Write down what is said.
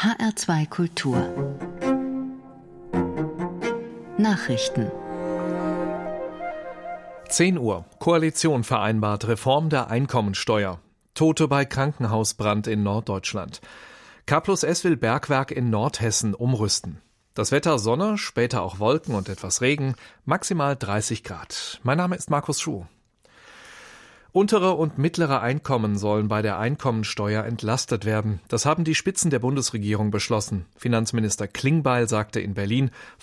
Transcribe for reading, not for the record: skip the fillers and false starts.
HR2 Kultur Nachrichten 10 Uhr. Koalition vereinbart Reform der Einkommensteuer. Tote bei Krankenhausbrand in Norddeutschland. K+S will Bergwerk in Nordhessen umrüsten. Das Wetter Sonne, später auch Wolken und etwas Regen, maximal 30 Grad. Mein Name ist Markus Schuh. Untere und mittlere Einkommen sollen bei der Einkommensteuer entlastet werden. Das haben die Spitzen der Bundesregierung beschlossen. Finanzminister Klingbeil sagte in Berlin,